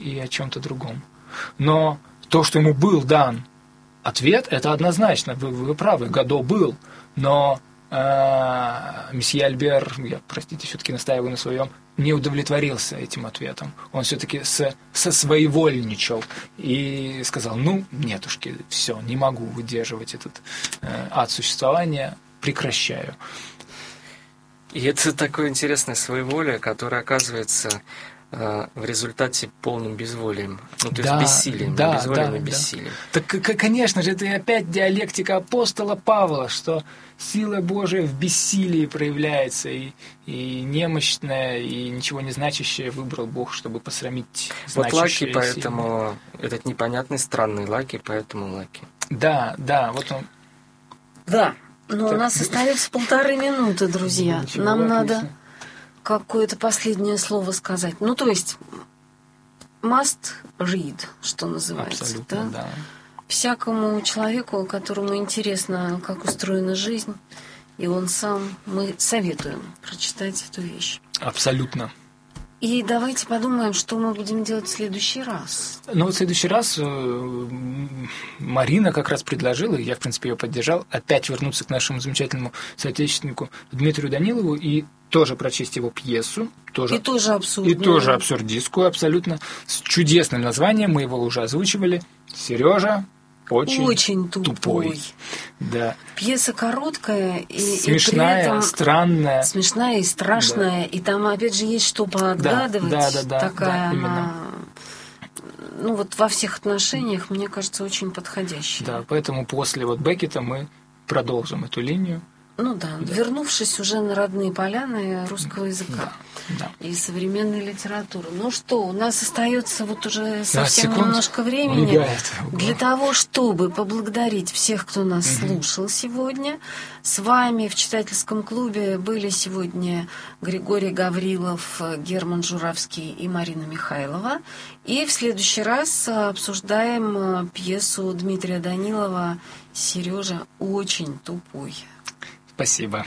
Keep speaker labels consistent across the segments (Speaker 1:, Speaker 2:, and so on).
Speaker 1: и о чем-то другом. Но то, что ему был дан ответ, это однозначно. Вы правы, Годо был. Но месье Альбер, я, простите, все-таки настаиваю на своем, не удовлетворился этим ответом. Он все-таки сосвоевольничал и сказал: нетушки, все, не могу выдерживать этот ад существования, прекращаю.
Speaker 2: И это такое интересное своеволие, которое оказывается в результате полным безволием. То есть бессилием, безволием и бессилием.
Speaker 1: Так, конечно же, это опять диалектика апостола Павла, что сила Божия в бессилии проявляется, и немощное, и ничего не значащее выбрал Бог, чтобы посрамить значащее.
Speaker 2: Вот Лаки, поэтому этот непонятный, странный Лаки, поэтому Лаки.
Speaker 1: Да, вот он.
Speaker 3: Да, но у нас остается 1,5 минуты, друзья. Нам надо какое-то последнее слово сказать. То есть must read, что называется.
Speaker 1: Абсолютно, да.
Speaker 3: Всякому человеку, которому интересно, как устроена жизнь, и он сам, мы советуем прочитать эту вещь.
Speaker 1: Абсолютно.
Speaker 3: И давайте подумаем, что мы будем делать в следующий раз.
Speaker 1: В следующий раз Марина как раз предложила, и я, в принципе, ее поддержал, опять вернуться к нашему замечательному соотечественнику Дмитрию Данилову и тоже прочесть его пьесу.
Speaker 3: И тоже абсурдную.
Speaker 1: И тоже абсурдистскую, абсолютно. С чудесным названием, мы его уже озвучивали. «Сережа очень тупой». Да.
Speaker 3: Пьеса короткая и
Speaker 1: смешная,
Speaker 3: при этом
Speaker 1: странная.
Speaker 3: Смешная и страшная. Да. И там, опять же, есть что поотгадывать.
Speaker 1: Да,
Speaker 3: такая
Speaker 1: именно.
Speaker 3: Она, во всех отношениях, мне кажется, очень подходящая.
Speaker 1: Да, поэтому после Беккета мы продолжим эту линию.
Speaker 3: Вернувшись уже на родные поляны русского языка и современной литературы. У нас остается уже совсем немножко времени для того, чтобы поблагодарить всех, кто нас слушал сегодня. С вами в читательском клубе были сегодня Григорий Гаврилов, Герман Журавский и Марина Михайлова. И в следующий раз обсуждаем пьесу Дмитрия Данилова «Сережа очень тупой».
Speaker 1: Спасибо.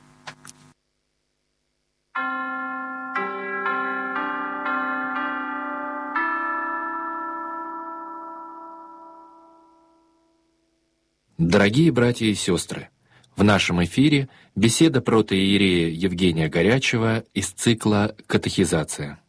Speaker 4: Дорогие братья и сестры, в нашем эфире беседа протоиерея Евгения Горячева из цикла «Катехизация».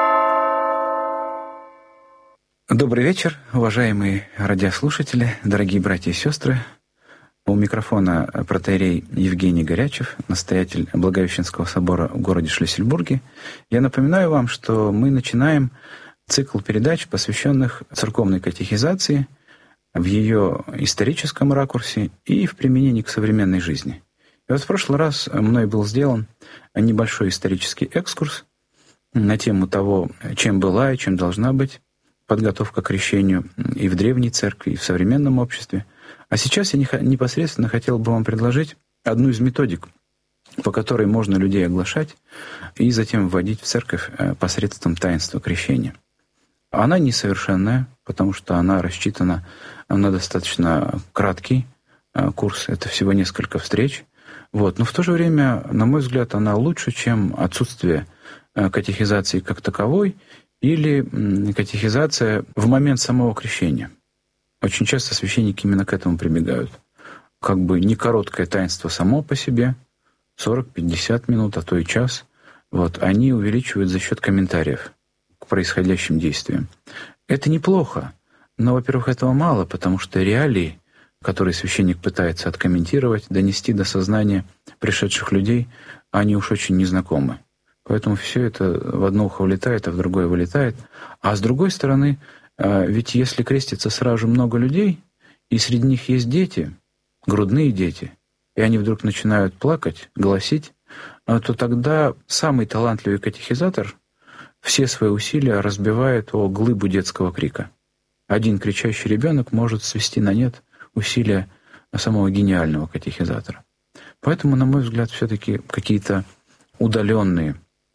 Speaker 5: Добрый вечер, уважаемые радиослушатели, дорогие братья и сестры. У микрофона протоиерей Евгений Горячев, настоятель Благовещенского собора в городе Шлиссельбурге. Я напоминаю вам, что мы начинаем цикл передач, посвященных церковной катехизации в ее историческом ракурсе и в применении к современной жизни. И в прошлый раз мной был сделан небольшой исторический экскурс на тему того, чем была и чем должна быть подготовка к крещению и в древней церкви, и в современном обществе. А сейчас я непосредственно хотел бы вам предложить одну из методик, по которой можно людей оглашать и затем вводить в церковь посредством таинства крещения. Она несовершенная, потому что она рассчитана на достаточно краткий курс, это всего несколько встреч. Но в то же время, на мой взгляд, она лучше, чем отсутствие катехизации как таковой или катехизация в момент самого крещения. Очень часто священники именно к этому прибегают. Не короткое таинство само по себе, 40-50 минут, а то и час, они увеличивают за счет комментариев к происходящим действиям. Это неплохо, но, во-первых, этого мало, потому что реалии, которые священник пытается откомментировать, донести до сознания пришедших людей, они уж очень незнакомы. Поэтому все это в одно ухо влетает, а в другое вылетает. А с другой стороны, ведь если крестится сразу много людей, и среди них есть дети, грудные дети, и они вдруг начинают плакать, голосить, то тогда самый талантливый катехизатор все свои усилия разбивает о глыбу детского крика. Один кричащий ребенок может свести на нет усилия самого гениального катехизатора. Поэтому, на мой взгляд, все-таки какие-то удаленные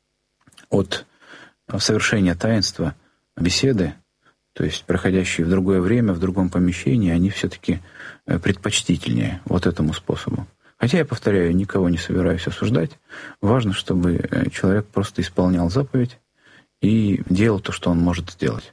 Speaker 5: от совершения таинства беседы, то есть проходящие в другое время, в другом помещении, они все-таки предпочтительнее этому способу. Хотя, я повторяю, никого не собираюсь осуждать. Важно, чтобы человек просто исполнял заповедь и делал то, что он может сделать.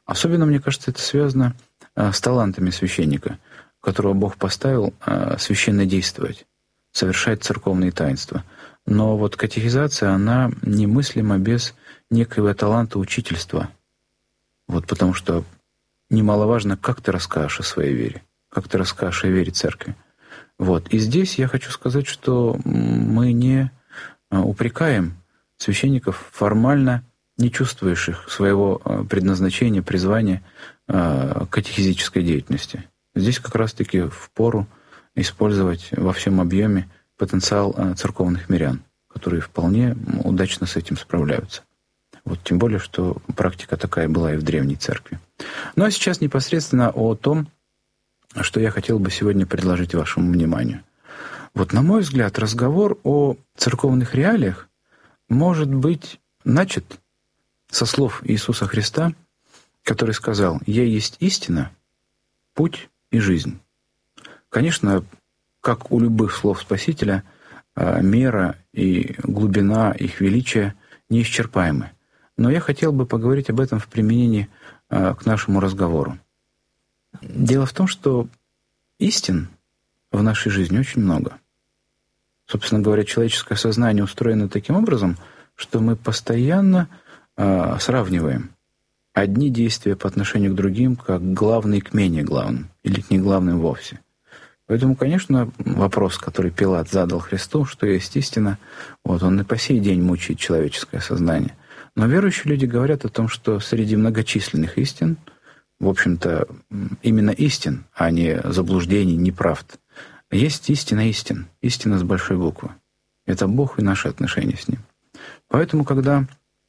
Speaker 5: Особенно, мне кажется, это связано с талантами священника, которого Бог поставил священно действовать, совершать церковные таинства. Но вот катехизация, она немыслима без некоего таланта учительства. Вот потому что немаловажно, как ты расскажешь о своей вере, как ты расскажешь о вере церкви. Вот. И здесь я хочу сказать, что мы не упрекаем священников, формально не чувствующих своего предназначения, призвания к катехизической деятельности. Здесь как раз-таки впору использовать во всем объеме потенциал церковных мирян, которые вполне удачно с этим справляются. Вот, тем более, что практика такая была и в Древней Церкви. Ну а сейчас непосредственно о том, что я хотел бы сегодня предложить вашему вниманию. Вот, на мой взгляд, разговор о церковных реалиях может быть начат со слов Иисуса Христа, который сказал: «Я есть истина, путь и жизнь». Конечно, как у любых слов Спасителя, мера и глубина их величия неисчерпаемы. Но я хотел бы поговорить об этом в применении к нашему разговору. Дело в том, что истин в нашей жизни очень много. Собственно говоря, человеческое сознание устроено таким образом, что мы постоянно сравниваем одни действия по отношению к другим как главные к менее главным или к неглавным вовсе. Поэтому, конечно, вопрос, который Пилат задал Христу, что есть истина, вот он и по сей день мучает человеческое сознание. Но верующие люди говорят о том, что среди многочисленных истин, в общем-то, именно истин, а не заблуждений, неправд, есть истина истин, истина с большой буквы. Это Бог и наши отношения с Ним. Поэтому, когда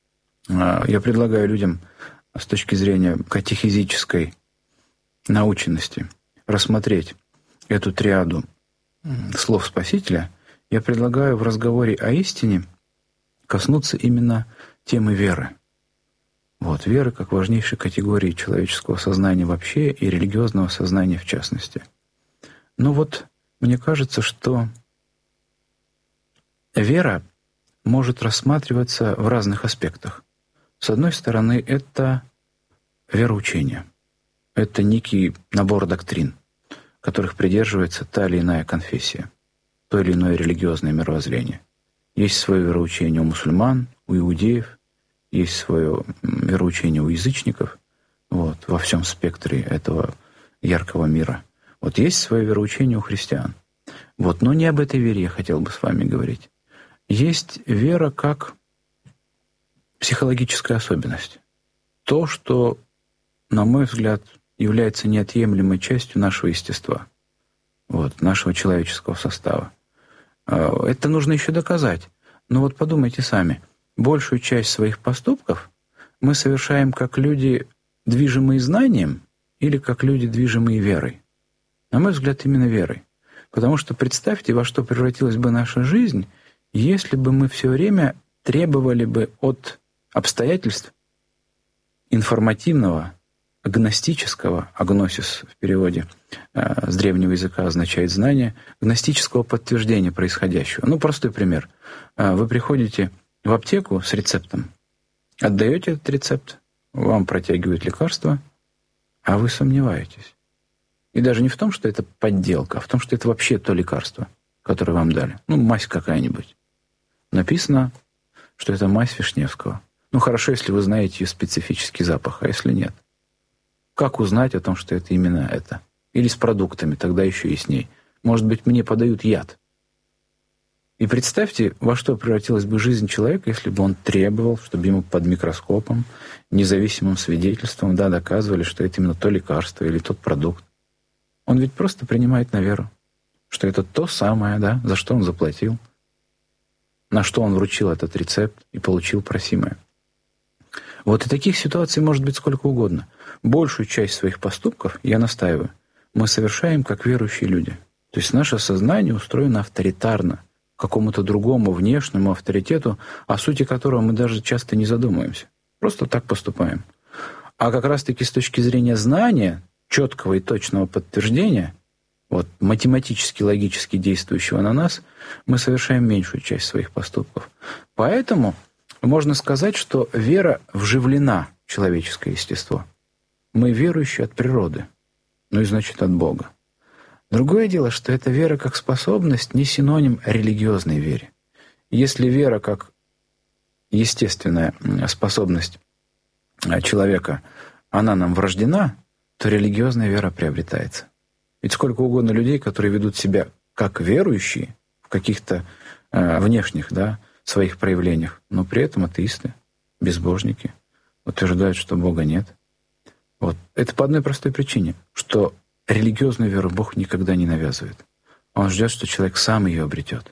Speaker 5: я предлагаю людям с точки зрения катехизической наученности рассмотреть эту триаду слов Спасителя, я предлагаю в разговоре о истине коснуться именно темы веры. Вот, веры как важнейшей категории человеческого сознания вообще и религиозного сознания в частности. Но вот мне кажется, что вера может рассматриваться в разных аспектах. С одной стороны, это вероучение. Это некий набор доктрин, которых придерживается та или иная конфессия, то или иное религиозное мировоззрение. Есть свое вероучение у мусульман, у иудеев, есть свое вероучение у язычников, вот, во всем спектре этого яркого мира. Вот есть свое вероучение у христиан. Вот, но не об этой вере я хотел бы с вами говорить. Есть вера как психологическая особенность. То, что, на мой взгляд, является неотъемлемой частью нашего естества, вот, нашего человеческого состава. Это нужно еще доказать. Но вот подумайте сами. Большую часть своих поступков мы совершаем как люди, движимые знанием, или как люди, движимые верой. На мой взгляд, именно верой. Потому что представьте, во что превратилась бы наша жизнь, если бы мы все время требовали бы от обстоятельств информативного, агностического, агносис в переводе с древнего языка означает знание, гностического подтверждения происходящего. Ну, простой пример. Вы приходите в аптеку с рецептом, отдаете этот рецепт, вам протягивают лекарство, а вы сомневаетесь. И даже не в том, что это подделка, а в том, что это вообще то лекарство, которое вам дали. Ну, мазь какая-нибудь. Написано, что это мазь Вишневского. Ну, хорошо, если вы знаете ее специфический запах, а если нет? Как узнать о том, что это именно это? Или с продуктами, тогда еще ясней. Может быть, мне подают яд. И представьте, во что превратилась бы жизнь человека, если бы он требовал, чтобы ему под микроскопом, независимым свидетельством, да, доказывали, что это именно то лекарство или тот продукт. Он ведь просто принимает на веру, что это то самое, да, за что он заплатил, на что он вручил этот рецепт и получил просимое. Вот и таких ситуаций может быть сколько угодно. Большую часть своих поступков, я настаиваю, мы совершаем как верующие люди. То есть наше сознание устроено авторитарно, какому-то другому внешнему авторитету, о сути которого мы даже часто не задумываемся. Просто так поступаем. А как раз-таки с точки зрения знания, четкого и точного подтверждения, вот, математически, логически действующего на нас, мы совершаем меньшую часть своих поступков. Поэтому можно сказать, что вера вживлена в человеческое естество. Мы верующие от природы, ну и значит от Бога. Другое дело, что эта вера как способность не синоним религиозной вере. Если вера как естественная способность человека, она нам врождена, то религиозная вера приобретается. Ведь сколько угодно людей, которые ведут себя как верующие в каких-то внешних, своих проявлениях, но при этом атеисты, безбожники, утверждают, что Бога нет. Вот. Это по одной простой причине, что религиозную веру Бог никогда не навязывает. Он ждет, что человек сам ее обретет.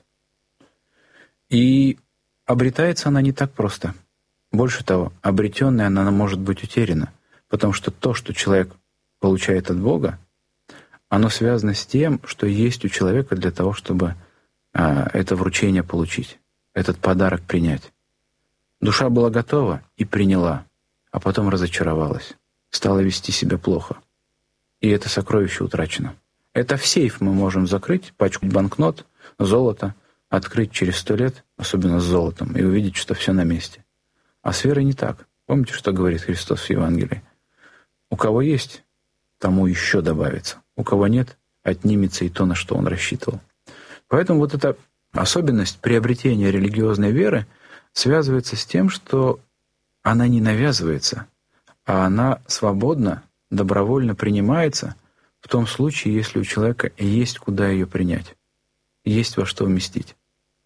Speaker 5: И обретается она не так просто. Больше того, обретенная она может быть утеряна, потому что то, что человек получает от Бога, оно связано с тем, что есть у человека для того, чтобы это вручение получить, этот подарок принять. Душа была готова и приняла, а потом разочаровалась, стала вести себя плохо. И это сокровище утрачено. Это в сейф мы можем закрыть, пачку банкнот, золото, открыть через 100 лет, особенно с золотом, и увидеть, что все на месте. А с верой не так. Помните, что говорит Христос в Евангелии? У кого есть, тому еще добавится. У кого нет, отнимется и то, на что он рассчитывал. Поэтому вот эта особенность приобретения религиозной веры связывается с тем, что она не навязывается, а она свободно, добровольно принимается в том случае, если у человека есть куда ее принять, есть во что вместить.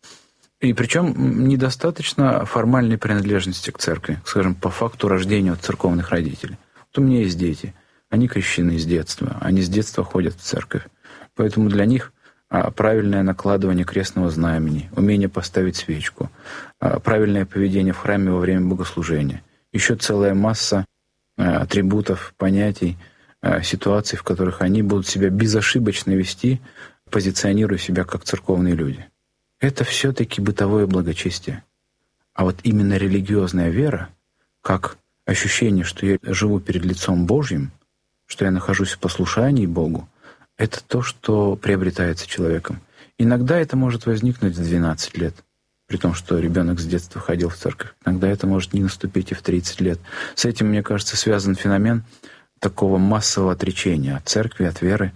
Speaker 5: И причем недостаточно формальной принадлежности к церкви, скажем, по факту рождения от церковных родителей. Вот у меня есть дети, они крещены с детства, они с детства ходят в церковь. Поэтому для них правильное накладывание крестного знамени, умение поставить свечку, правильное поведение в храме во время богослужения, еще целая масса атрибутов, понятий, ситуаций, в которых они будут себя безошибочно вести, позиционируя себя как церковные люди. Это все-таки бытовое благочестие. А вот именно религиозная вера, как ощущение, что я живу перед лицом Божьим, что я нахожусь в послушании Богу, это то, что приобретается человеком. Иногда это может возникнуть в 12 лет, при том, что ребенок с детства ходил в церковь. Иногда это может не наступить и в 30 лет. С этим, мне кажется, связан феномен такого массового отречения от церкви, от веры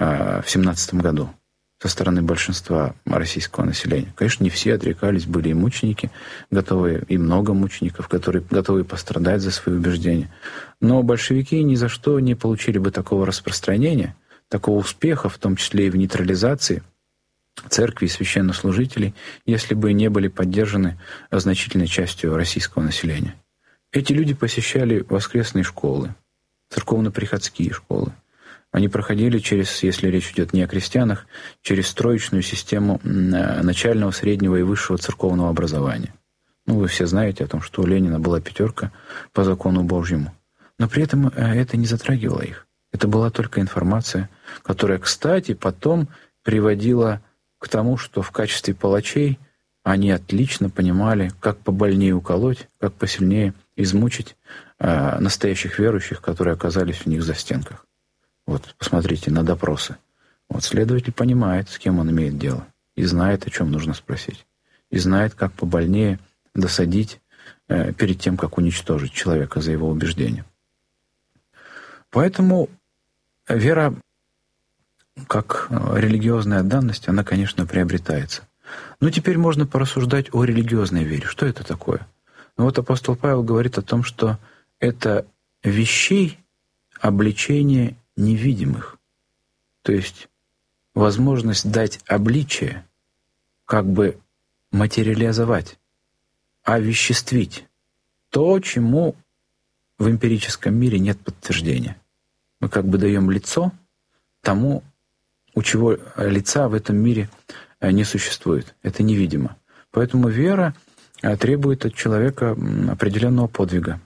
Speaker 5: в 1917 году со стороны большинства российского населения. Конечно, не все отрекались, были и мученики, готовые, и много мучеников, которые готовы пострадать за свои убеждения. Но большевики ни за что не получили бы такого распространения, такого успеха, в том числе и в нейтрализации церкви и священнослужителей, если бы не были поддержаны значительной частью российского населения. Эти люди посещали воскресные школы, церковно-приходские школы. Они проходили через, если речь идет не о крестьянах, через троечную систему начального, среднего и высшего церковного образования. Вы все знаете о том, что у Ленина была 5 по закону Божьему. Но при этом это не затрагивало их. Это была только информация, которая, кстати, потом приводила к тому, что в качестве палачей они отлично понимали, как побольнее уколоть, как посильнее измучить настоящих верующих, которые оказались у них за стенках. Вот, посмотрите на допросы. Вот следователь понимает, с кем он имеет дело, и знает, о чем нужно спросить, и знает, как побольнее досадить перед тем, как уничтожить человека за его убеждения. Поэтому вера, как религиозная данность, она, конечно, приобретается. Но теперь можно порассуждать о религиозной вере. Что это такое? Вот апостол Павел говорит о том, что это вещей обличение невидимых. То есть возможность дать обличие, как бы материализовать, овеществить то, чему в эмпирическом мире нет подтверждения. Мы как бы даем лицо тому, у чего лица в этом мире не существует. Это невидимо. Поэтому вера требует от человека определенного подвига.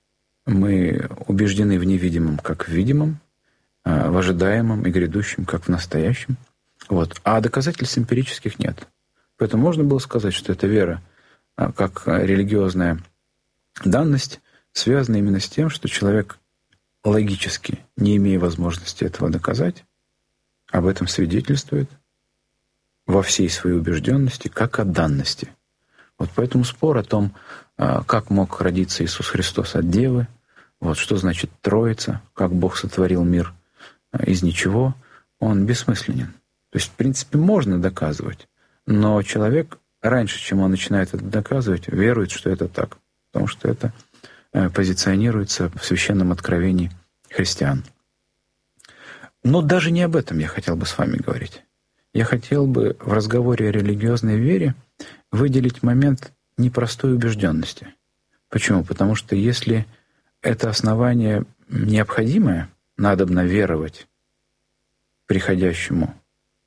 Speaker 5: Мы убеждены в невидимом, как в видимом, в ожидаемом и грядущем, как в настоящем. Вот. А доказательств эмпирических нет. Поэтому можно было сказать, что эта вера, как религиозная данность, связана именно с тем, что человек логически, не имея возможности этого доказать, об этом свидетельствует во всей своей убежденности, как о данности. Вот поэтому спор о том, как мог родиться Иисус Христос от Девы, Вот что значит Троица, как Бог сотворил мир из ничего, он бессмысленен. То есть, в принципе, можно доказывать, но человек раньше, чем он начинает это доказывать, верует, что это так, потому что это позиционируется в священном откровении христиан. Но даже не об этом я хотел бы с вами говорить. Я хотел бы в разговоре о религиозной вере выделить момент непростой убежденности. Почему? Потому что если это основание необходимое, надобно веровать приходящему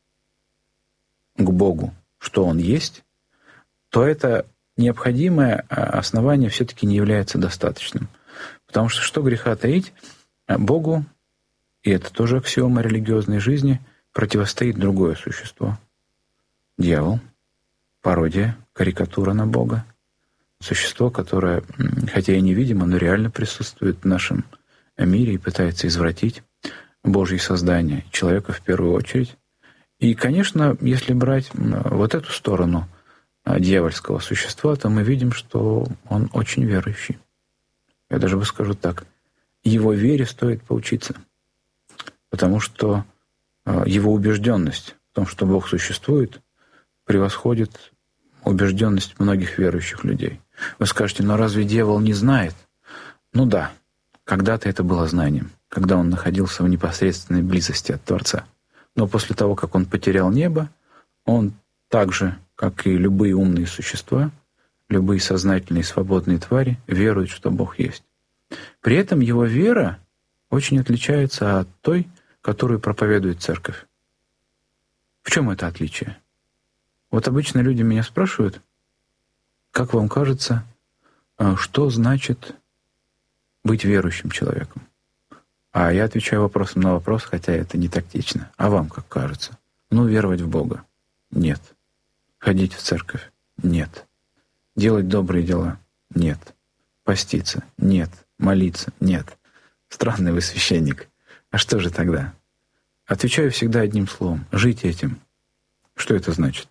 Speaker 5: к Богу, что Он есть, то это необходимое основание все-таки не является достаточным. Потому что греха таить, Богу, и это тоже аксиома религиозной жизни, противостоит другое существо. Дьявол, пародия, карикатура на Бога. Существо, которое, хотя и невидимо, но реально присутствует в нашем мире и пытается извратить Божье создание, человека в первую очередь. И, конечно, если брать вот эту сторону дьявольского существа, то мы видим, что он очень верующий. Я даже бы скажу так, его вере стоит поучиться, потому что его убежденность в том, что Бог существует, превосходит убежденность многих верующих людей. Вы скажете, но разве дьявол не знает? Ну да, когда-то это было знанием, когда он находился в непосредственной близости от Творца. Но после того, как он потерял небо, он так же, как и любые умные существа, любые сознательные и свободные твари, веруют, что Бог есть. При этом его вера очень отличается от той, которую проповедует Церковь. В чем это отличие? Вот обычно люди меня спрашивают, как вам кажется, что значит быть верующим человеком? А я отвечаю вопросом на вопрос, хотя это не тактично. А вам как кажется? Веровать в Бога? Нет. Ходить в церковь? Нет. Делать добрые дела? Нет. Поститься? Нет. Молиться? Нет. Странный вы священник. А что же тогда? Отвечаю всегда одним словом. Жить этим. Что это значит?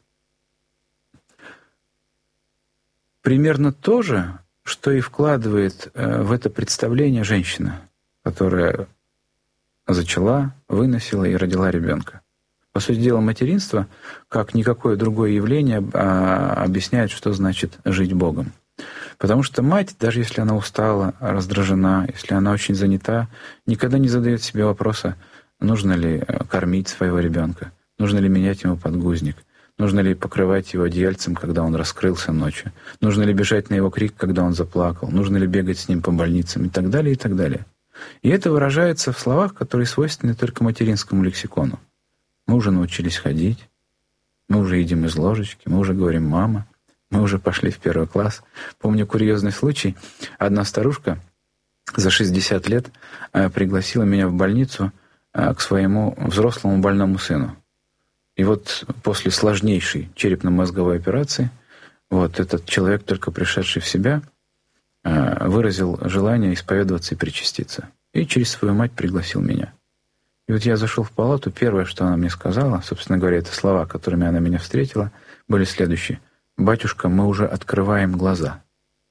Speaker 5: Примерно то же, что и вкладывает в это представление женщина, которая зачала, выносила и родила ребенка. По сути дела, материнство, как никакое другое явление, объясняет, что значит жить Богом. Потому что мать, даже если она устала, раздражена, если она очень занята, никогда не задает себе вопроса, нужно ли кормить своего ребенка, нужно ли менять ему подгузник, нужно ли покрывать его одеяльцем, когда он раскрылся ночью, нужно ли бежать на его крик, когда он заплакал, нужно ли бегать с ним по больницам и так далее, и так далее. И это выражается в словах, которые свойственны только материнскому лексикону. Мы уже научились ходить, мы уже едим из ложечки, мы уже говорим «мама», мы уже пошли в 1 класс. Помню курьезный случай. Одна старушка за 60 лет пригласила меня в больницу к своему взрослому больному сыну. И вот после сложнейшей черепно-мозговой операции этот человек, только пришедший в себя, выразил желание исповедоваться и причаститься. И через свою мать пригласил меня. И вот я зашел в палату, первое, что она мне сказала, собственно говоря, это слова, которыми она меня встретила, были следующие. «Батюшка, мы уже открываем глаза».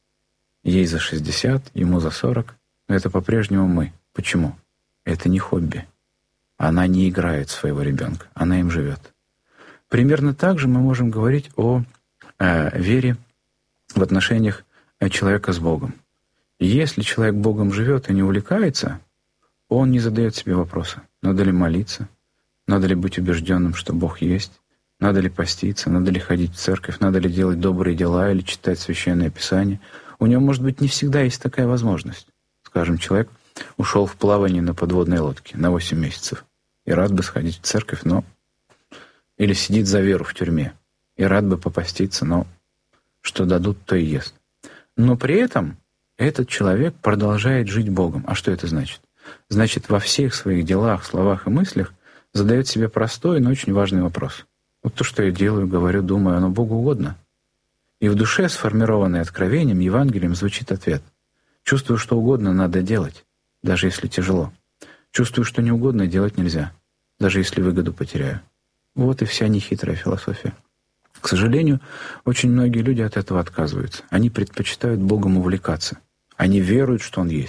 Speaker 5: Ей за 60, ему за 40, но это по-прежнему мы. Почему? Это не хобби. Она не играет своего ребенка, она им живет. Примерно так же мы можем говорить о вере в отношениях человека с Богом. Если человек Богом живет и не увлекается, он не задает себе вопроса, надо ли молиться, надо ли быть убежденным, что Бог есть, надо ли поститься, надо ли ходить в церковь, надо ли делать добрые дела или читать Священное Писание. У него, может быть, не всегда есть такая возможность. Скажем, человек ушел в плавание на подводной лодке на 8 месяцев и рад бы сходить в церковь, но... Или сидит за веру в тюрьме и рад бы попаститься, но что дадут, то и ест. Но при этом этот человек продолжает жить Богом. А что это значит? Значит, во всех своих делах, словах и мыслях задает себе простой, но очень важный вопрос. Вот то, что я делаю, говорю, думаю, оно Богу угодно. И в душе, сформированной откровением, Евангелием, звучит ответ. Чувствую, что угодно надо делать, даже если тяжело. Чувствую, что не угодно делать нельзя, даже если выгоду потеряю. Вот и вся нехитрая философия. К сожалению, очень многие люди от этого отказываются. Они предпочитают Богом увлекаться. Они веруют, что Он есть.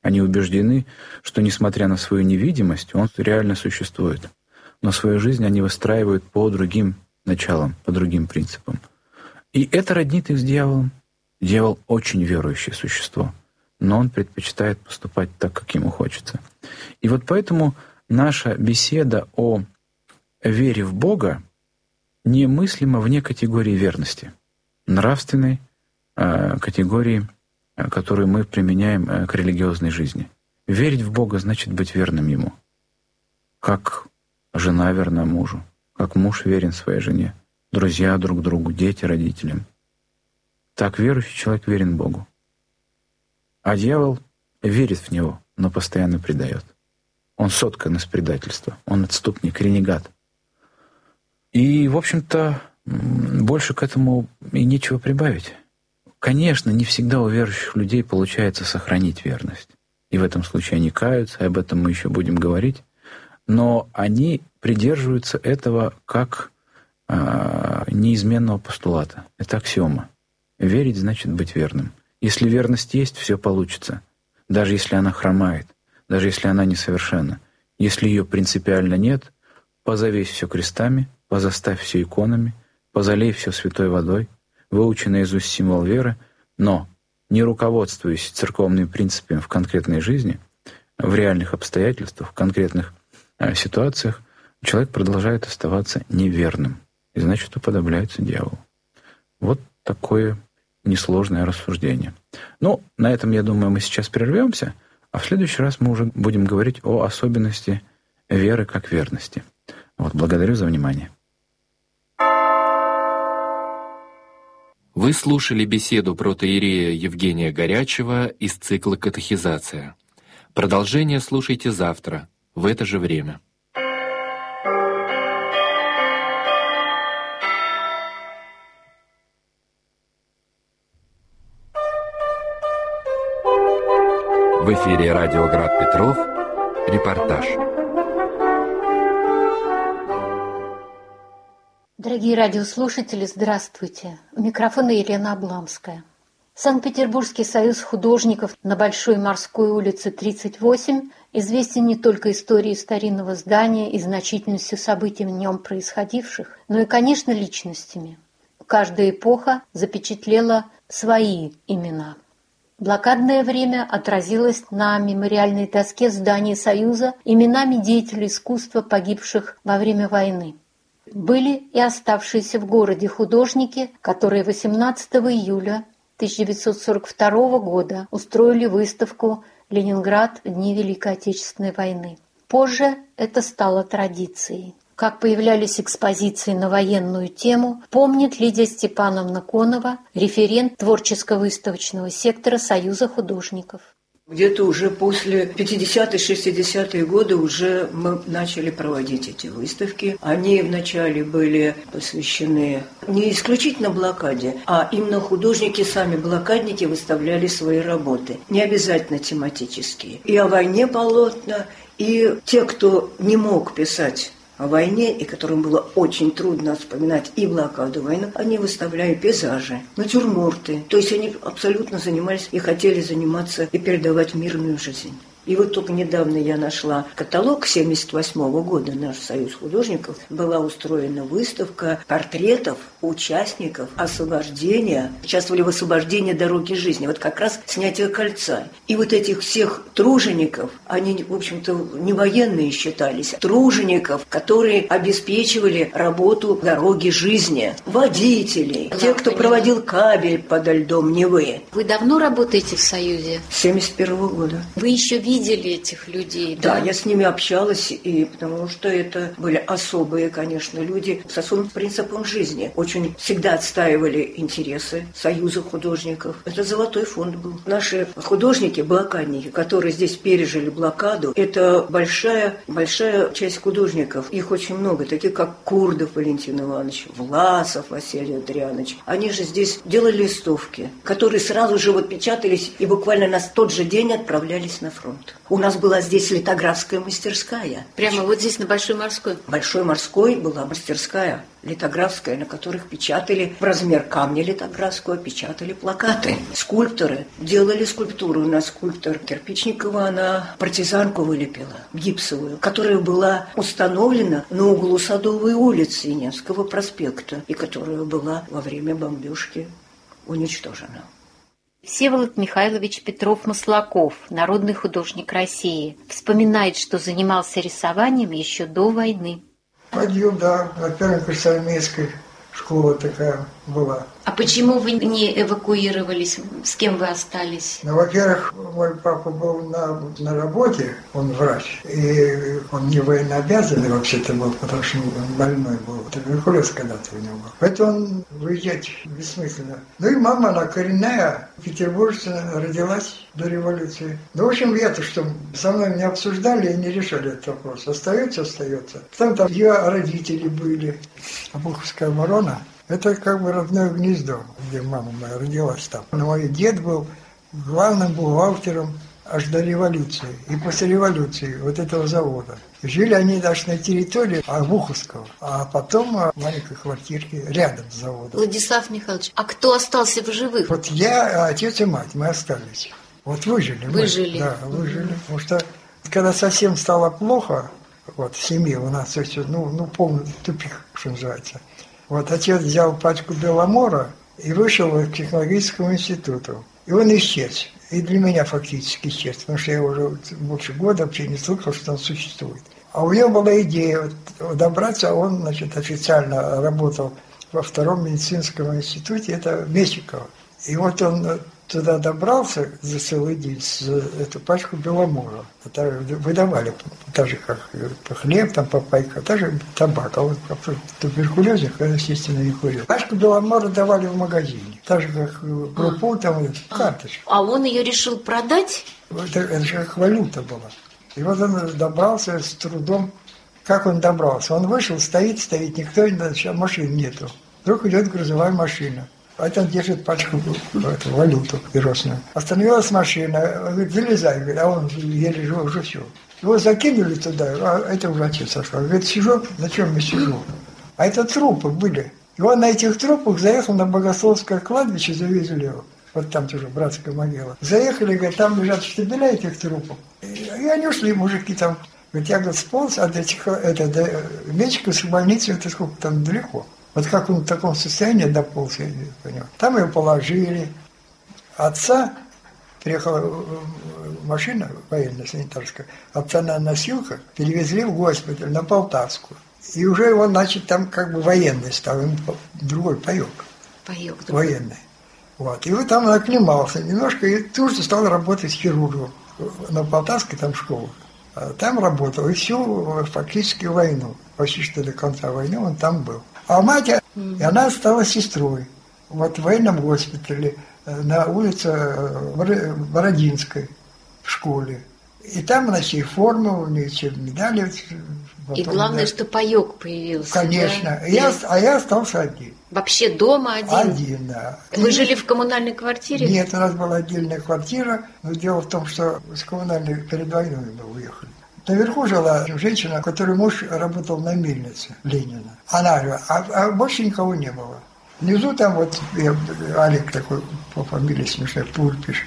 Speaker 5: Они убеждены, что, несмотря на свою невидимость, он реально существует. Но свою жизнь они выстраивают по другим началам, по другим принципам. И это роднит их с дьяволом. Дьявол очень верующее существо, но он предпочитает поступать так, как ему хочется. И вот поэтому наша беседа о вере в Бога немыслима вне категории верности, нравственной категории, которую мы применяем к религиозной жизни. Верить в Бога значит быть верным Ему, как жена верна мужу, как муж верен своей жене, друзья друг другу, дети родителям. Так верующий человек верен Богу. А дьявол верит в Него, но постоянно предает. Он соткан из предательства, он отступник, ренегат. И, в общем-то, больше к этому и нечего прибавить. Конечно, не всегда у верующих людей получается сохранить верность. И в этом случае они каются, и об этом мы еще будем говорить. Но они придерживаются этого как неизменного постулата. Это аксиома. Верить значит быть верным. Если верность есть, все получится. Даже если она хромает, даже если она несовершенна. Если ее принципиально нет, позавесь все крестами, позаставь все иконами, позалей все святой водой, выучи наизусть символ веры, но, не руководствуясь церковными принципами в конкретной жизни, в реальных обстоятельствах, в конкретных ситуациях, человек продолжает оставаться неверным. И значит, уподобляется дьяволу. Вот такое несложное рассуждение. Ну, на этом, я думаю, мы сейчас прервемся, а в следующий раз мы уже будем говорить о особенности веры как верности. Вот, благодарю за внимание.
Speaker 4: Вы слушали беседу протоиерея Евгения Горячева из цикла «Катехизация». Продолжение слушайте завтра, в это же время. В эфире радио «Град Петров». Репортаж.
Speaker 6: Дорогие радиослушатели, здравствуйте. У микрофона Елена Обламская. Санкт-Петербургский союз художников на Большой Морской улице 38 известен не только историей старинного здания и значительностью событий в нем происходивших, но и, конечно, личностями. Каждая эпоха запечатлела свои имена. Блокадное время отразилось на мемориальной доске здания Союза именами деятелей искусства, погибших во время войны. Были и оставшиеся в городе художники, которые 18 июля 1942 года устроили выставку «Ленинград в дни Великой Отечественной войны». Позже это стало традицией. Как появлялись экспозиции на военную тему, помнит Лидия Степановна Конова, референт творческо-выставочного сектора Союза художников.
Speaker 7: Где-то уже после 50-е, 60-е годы уже мы начали проводить эти выставки. Они вначале были посвящены не исключительно блокаде, а именно художники, сами блокадники выставляли свои работы. Не обязательно тематические. И о войне полотна, и те, кто не мог писать о войне, и которым было очень трудно вспоминать и блокаду, и войну, они выставляли пейзажи, натюрморты. То есть они абсолютно занимались и хотели заниматься и передавать мирную жизнь. И вот только недавно я нашла каталог 1978 года, наш союз художников, была устроена выставка портретов участников освобождения, участвовали в освобождении дороги жизни, вот как раз снятие кольца. И вот этих всех тружеников, они, в общем-то, не военные считались, тружеников, которые обеспечивали работу дороги жизни, водителей, те, кто проводил кабель подо льдом Невы.
Speaker 6: Вы давно работаете в Союзе?
Speaker 7: С 1971 года.
Speaker 6: Вы еще видели этих людей, да?
Speaker 7: Да, я с ними общалась, и потому что это были особые, конечно, люди с особым принципом жизни. Очень всегда отстаивали интересы Союза художников. Это золотой фонд был. Наши художники, блокадники, которые здесь пережили блокаду, это большая часть художников. Их очень много, таких как Курдов Валентин Иванович, Власов Василий Андрианович. Они же здесь делали листовки, которые сразу же вот печатались и буквально на тот же день отправлялись на фронт. ремонт. У нас была здесь литографская мастерская.
Speaker 3: Прямо вот здесь, на Большой Морской?
Speaker 7: Большой Морской была мастерская литографская, на которых печатали в размер камня литографского, печатали плакаты. Скульпторы делали скульптуру. У нас скульптор Кирпичникова, она партизанку вылепила, гипсовую, которая была установлена на углу Садовой улицы и Невского проспекта, и которая была во время бомбежки уничтожена.
Speaker 6: Всеволод Михайлович Петров-Маслаков, народный художник России, вспоминает, что занимался рисованием еще до войны.
Speaker 8: Ходил, да, во-первых, красноармейской школа такая была.
Speaker 3: А почему вы не эвакуировались? С кем вы остались?
Speaker 8: Ну, во-первых, мой папа был на работе, он врач, и он не военнообязанный вообще-то был, потому что он больной был. Туберкулез когда-то у него был. Поэтому он выезжать бессмысленно. Ну и мама, она коренная, петербуржца, родилась до революции. Ну, в общем, это что, со мной не обсуждали и не решали этот вопрос. Остается. Потом там ее родители были. Обуховская оборона. Это как бы родное гнездо, где мама моя родилась там. Но мой дед был главным бухгалтером аж до революции. И после революции вот этого завода. Жили они даже на территории Обуховского, а потом в маленькой квартирке рядом с заводом.
Speaker 3: Владислав Михайлович, а кто остался в живых?
Speaker 8: Вот я, отец и мать, мы остались. Вот выжили.
Speaker 3: Выжили?
Speaker 8: Да, выжили. Потому что когда совсем стало плохо, вот в семье у нас все, полный тупик, что называется. Вот отец взял пачку Беломора и вышел к технологическому институту. И он исчез. И для меня фактически исчез, потому что я уже больше года вообще не слышал, что он существует. А у него была идея добраться, он, значит, официально работал во втором медицинском институте, это Мечикова. И вот он туда добрался за целый день с эту пачку Беломора. Это выдавали, так же, как хлеб, там, попайка, так же табак. А вот туберкулезник, естественно, не курил. Пачку Беломора давали в магазине. Так же, как крупу, там, карточку.
Speaker 3: А он ее решил продать?
Speaker 8: Это же как валюта была. И вот он добрался с трудом. Как он добрался? Он вышел, стоит, никто, машин нету. Вдруг идет грузовая машина. А там держит пачку, валюту пирожную. Остановилась машина, он говорит, залезай, а он еле уже все. Его закинули туда, а это уже отец сошел. Он говорит, сижу, зачем я сижу? А это трупы были. И он на этих трупах заехал на Богословское кладбище, завезли его. Вот там тоже братская могила. Заехали, говорит, там лежат штабеля этих трупов. И они ушли, мужики там. Говорит, я, говорит, сполз от этих, до Мечиковской больницы, это сколько там далеко. Вот как он в таком состоянии дополз, я не понял. Там его положили. Отца, приехала машина военная, санитарская, отца на носилках перевезли в госпиталь на Полтавскую. И уже он, значит, там как бы военный стал, ему другой паёк.
Speaker 3: Паёк, да.
Speaker 8: Военный. Вот. И вот там он оклемался немножко и тут же стал работать хирургом. На Полтавской там школа. Там работал и всю фактически войну. Почти что до конца войны он там был. А мать, и она стала сестрой. Вот в военном госпитале на улице Бородинской в школе. И там, значит, и форма, у нее все медали.
Speaker 3: Потом, и главное, да, что паёк появился.
Speaker 8: Конечно. Да? Я остался один.
Speaker 3: Вообще дома один?
Speaker 8: Один, да.
Speaker 3: Вы жили в коммунальной квартире?
Speaker 8: Нет, у нас была отдельная квартира. Но дело в том, что с коммунальной перед войной мы уехали. Наверху жила женщина, у которой муж работал на мельнице Ленина. Она же, а больше никого не было. Внизу там вот Алик такой, по фамилии смешной, Пульпиш.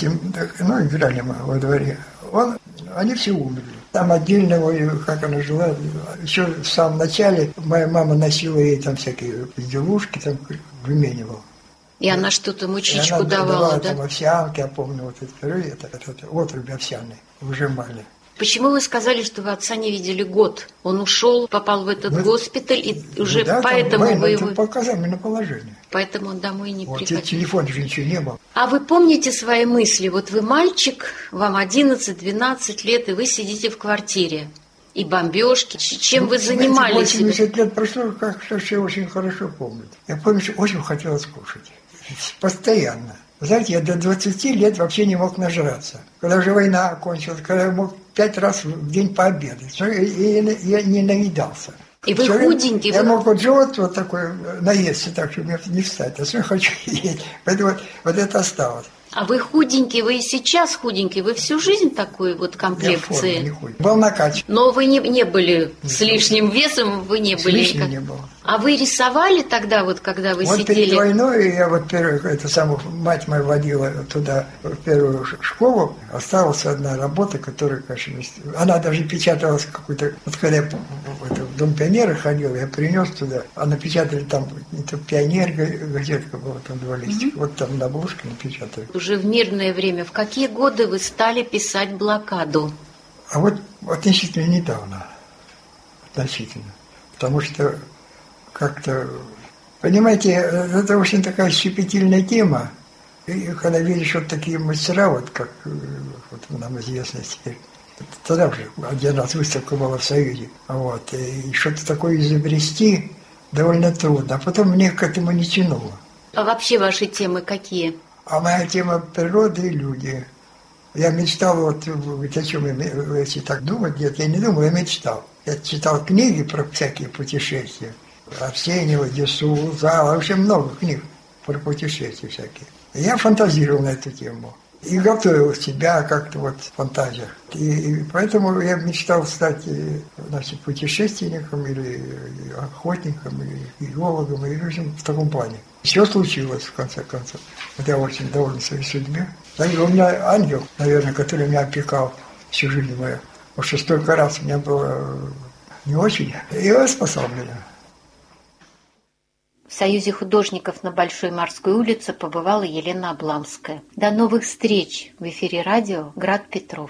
Speaker 8: Играли мы во дворе. Они все умерли. Там отдельно, как она жила, еще в самом начале моя мама носила ей там всякие безделушки, там выменивала.
Speaker 3: И она что-то мучичку давала, да?
Speaker 8: Там овсянки, я помню, вот это отруби овсяные выжимали.
Speaker 3: Почему вы сказали, что вы отца не видели год? Он ушел, попал в этот госпиталь, и уже да, поэтому вы его...
Speaker 8: по оказанию положения.
Speaker 3: Поэтому он домой не приходил.
Speaker 8: Телефон же ничего не было.
Speaker 3: А вы помните свои мысли? Вот вы мальчик, вам 11-12 лет, и вы сидите в квартире. И бомбежки. Чем вы занимались?
Speaker 8: 80 лет прошло, что я очень хорошо помню. Я помню, что очень хотелось кушать. Постоянно. Знаете, я до 20 лет вообще не мог нажраться. Когда уже война окончилась, когда я мог 5 раз в день пообедать. И я не наедался.
Speaker 3: И вы худенький.
Speaker 8: Я мог вот живот вот такой наесться так, чтобы не встать. А все хочу есть. Поэтому вот это осталось.
Speaker 6: А вы худенький, вы и сейчас худенький, вы всю жизнь такой вот комплекции?
Speaker 8: Я в форме не был накачан.
Speaker 6: Но вы не были с лишним весом, вы не были.
Speaker 8: С лишним не было.
Speaker 6: А вы рисовали тогда, вот когда вы сидели?
Speaker 8: Вот перед войной я мать моя водила туда в первую школу, осталась одна работа, которая, конечно, она даже печаталась какой-то, вот когда я в Дом пионера ходил, я принес туда, а напечатали там, это «Пионер» газетка была, там 2 листика, вот там на обложке напечатали.
Speaker 6: Уже в мирное время, в какие годы вы стали писать блокаду?
Speaker 8: А вот относительно недавно, потому что как-то, понимаете, это очень такая щепетильная тема, и когда видишь вот такие мастера, вот как вот нам известно теперь, тогда уже один раз выставка была в Союзе, вот, и что-то такое изобрести довольно трудно, а потом мне к этому не тянуло.
Speaker 6: А вообще ваши темы какие?
Speaker 8: А моя тема – природа и люди. Я мечтал, вот о чем, если так думать, нет, я не думал, я мечтал. Я читал книги про всякие путешествия. Арсеньева, Десу, Зала, вообще много книг про путешествия всякие. И я фантазировал на эту тему. И готовил себя как-то вот в фантазиях. И поэтому я мечтал стать, значит, путешественником или охотником, или геологом, или в таком плане. Все случилось, в конце концов. Вот я очень доволен своей судьбе. И у меня ангел, наверное, который меня опекал всю жизнь мою. Потому что столько раз у меня было не очень. И он спасал меня.
Speaker 6: В Союзе художников на Большой Морской улице побывала Елена Обламская. До новых встреч в эфире радио «Град Петров».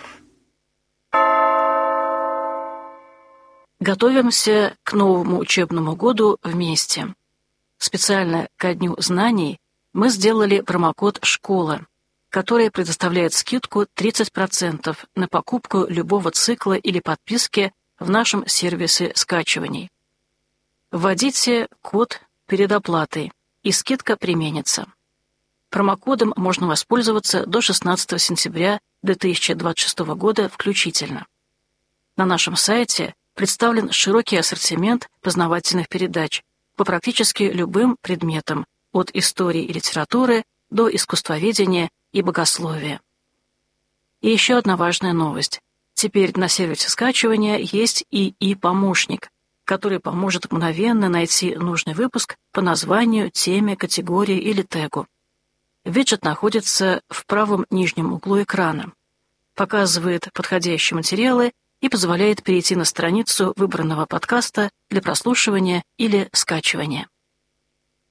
Speaker 9: Готовимся к новому учебному году вместе. Специально ко Дню знаний мы сделали промокод «Школа», который предоставляет скидку 30% на покупку любого цикла или подписки в нашем сервисе скачиваний. Вводите код перед оплатой, и скидка применится. Промокодом можно воспользоваться до 16 сентября 2026 года включительно. На нашем сайте представлен широкий ассортимент познавательных передач по практически любым предметам, от истории и литературы до искусствоведения и богословия. И еще одна важная новость. Теперь на сервисе скачивания есть ИИ-помощник, который поможет мгновенно найти нужный выпуск по названию, теме, категории или тегу. Виджет находится в правом нижнем углу экрана, показывает подходящие материалы и позволяет перейти на страницу выбранного подкаста для прослушивания или скачивания.